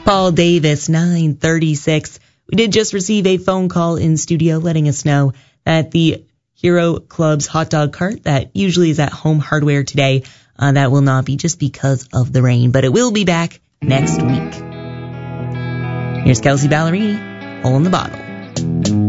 Paul Davis, 9:36. We did just receive a phone call in studio letting us know that the Hero Club's hot dog cart that usually is at Home Hardware today, that will not be just because of the rain, but it will be back next week. Here's Kelsea Ballerini, Hole in the Bottle.